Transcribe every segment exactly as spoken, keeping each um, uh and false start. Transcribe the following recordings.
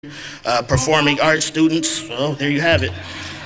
Uh, performing arts students. Oh, there you have it.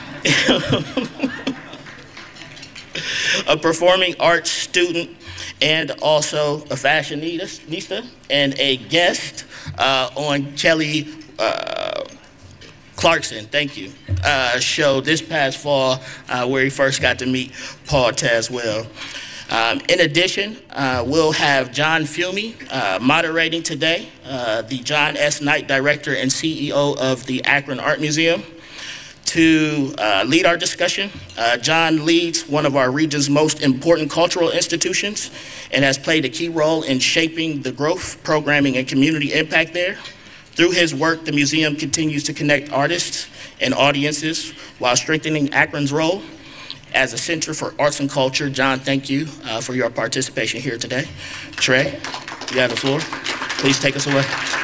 A performing arts student and also a fashionista and a guest uh, on Kelly uh, Clarkson, thank you, uh, show this past fall uh, where he first got to meet Paul Tazewell. Um, in addition, uh, we'll have John Fiume uh, moderating today, uh, the John S. Knight Director and C E O of the Akron Art Museum. To uh, lead our discussion, uh, John leads one of our region's most important cultural institutions and has played a key role in shaping the growth, programming, and community impact there. Through his work, the museum continues to connect artists and audiences while strengthening Akron's role as a Center for Arts and Culture. John, thank you uh, for your participation here today. Trey, you have the floor. Please take us away.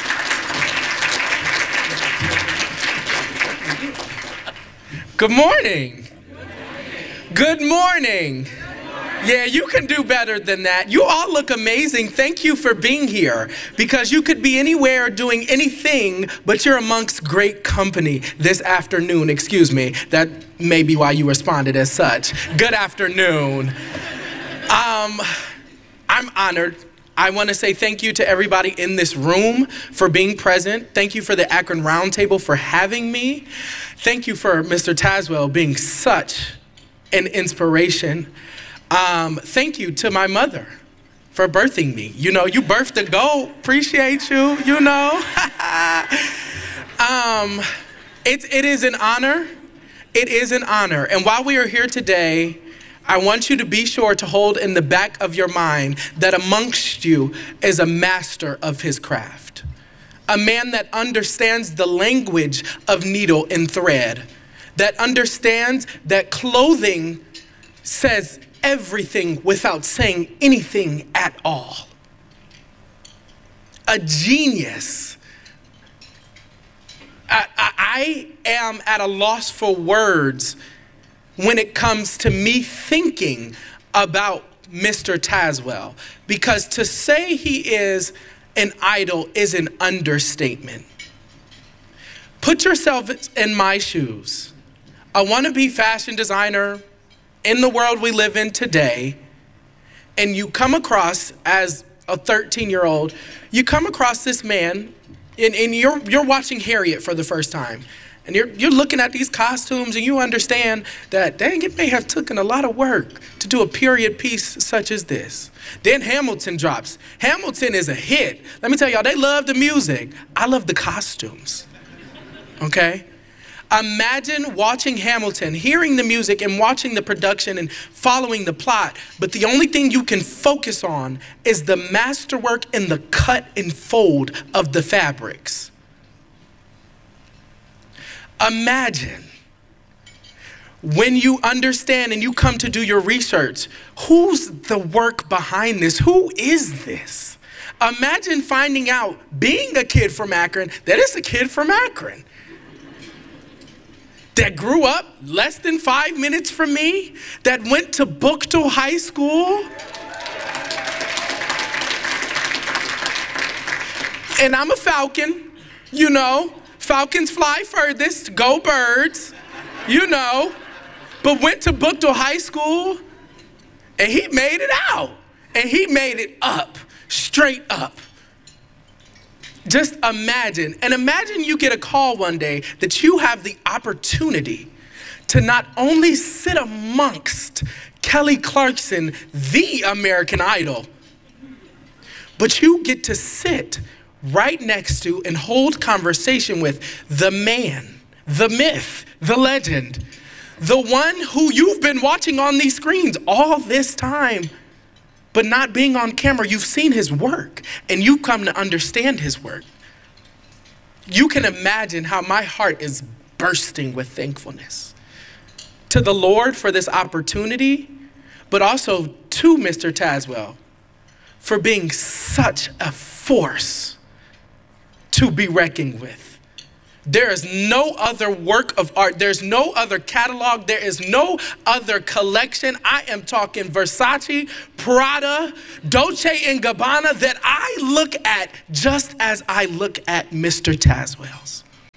Good morning. Good morning. Yeah, you can do better than that. You all look amazing. Thank you for being here, because you could be anywhere doing anything, but you're amongst great company this afternoon. Excuse me. That may be why you responded as such. Good afternoon. Um, I'm honored. I want to say thank you to everybody in this room for being present. Thank you for the Akron Roundtable for having me. Thank you for Mister Tazewell being such an inspiration. Um, thank you to my mother for birthing me. You know, you birthed a goat. Appreciate you, you know. um, it, it is an honor. It is an honor. And while we are here today, I want you to be sure to hold in the back of your mind that amongst you is a master of his craft, a man that understands the language of needle and thread, that understands that clothing says everything without saying anything at all. A genius. I, I, I am at a loss for words when it comes to me thinking about Mister Tazewell, because to say he is an idol is an understatement. Put yourself in my shoes. A wannabe fashion designer in the world we live in today, and you come across, as a thirteen-year-old, you come across this man, and, and you're, you're watching Harriet for the first time. And you're, you're looking at these costumes and you understand that, dang, it may have taken a lot of work to do a period piece such as this. Then Hamilton drops. Hamilton is a hit. Let me tell y'all, they love the music. I love the costumes, okay? Imagine watching Hamilton, hearing the music and watching the production and following the plot, but the only thing you can focus on is the masterwork and the cut and fold of the fabrics. Imagine when you understand and you come to do your research, who's the work behind this? Who is this? Imagine finding out, being a kid from Akron, that it's a kid from Akron that grew up less than five minutes from me, that went to Buchtel High School. And I'm a Falcon, you know. Falcons fly furthest, go birds, you know, but went to Buchtel High School and he made it out and he made it up, straight up. Just imagine, and imagine you get a call one day that you have the opportunity to not only sit amongst Kelly Clarkson, the American Idol, but you get to sit right next to and hold conversation with the man, the myth, the legend, the one who you've been watching on these screens all this time, but not being on camera. You've seen his work and you come to understand his work. You can imagine how my heart is bursting with thankfulness to the Lord for this opportunity, but also to Mister Tazewell for being such a force to be reckoned with. There is no other work of art. There's no other catalog. There is no other collection. I am talking Versace, Prada, Dolce and Gabbana that I look at just as I look at Mister Tazewell's.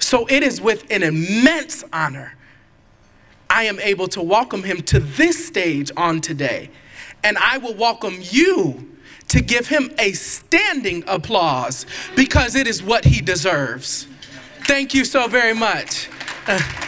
So it is with an immense honor I am able to welcome him to this stage on today. And I will welcome you to give him a standing applause because it is what he deserves. Thank you so very much. Uh,